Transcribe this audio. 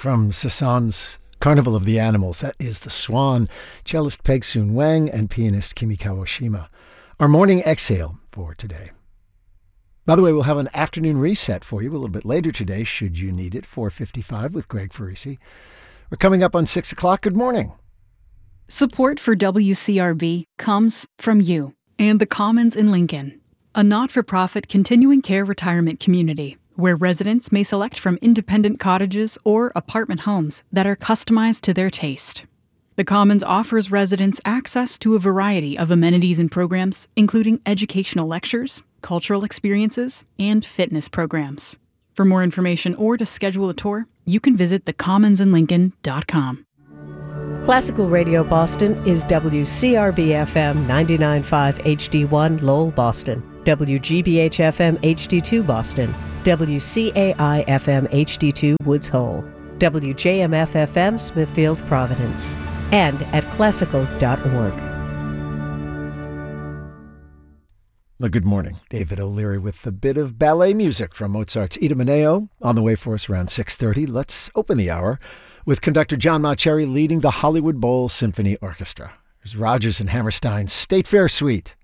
from Cézanne's Carnival of the Animals. That is The Swan, cellist Peg Soon Wang and pianist Kimi Kawashima. Our morning exhale for today. By the way, we'll have an afternoon reset for you a little bit later today, should you need it, 4:55 with Greg Farisi. We're coming up on 6 o'clock. Good morning. Support for WCRB comes from you and the Commons in Lincoln, a not-for-profit continuing care retirement community where residents may select from independent cottages or apartment homes that are customized to their taste. The Commons offers residents access to a variety of amenities and programs, including educational lectures, cultural experiences, and fitness programs. For more information or to schedule a tour, you can visit thecommonsinlincoln.com. Classical Radio Boston is WCRB-FM 99.5 HD1 Lowell, Boston, WGBH-FM HD2 Boston, WCAI-FM HD2 Woods Hole, WJMF-FM Smithfield, Providence, and at classical.org. Well, good morning. David O'Leary with a bit of ballet music from Mozart's Idomeneo on the way for us around 6:30. Let's open the hour with conductor John Mauceri leading the Hollywood Bowl Symphony Orchestra. There's Rodgers and Hammerstein's State Fair Suite.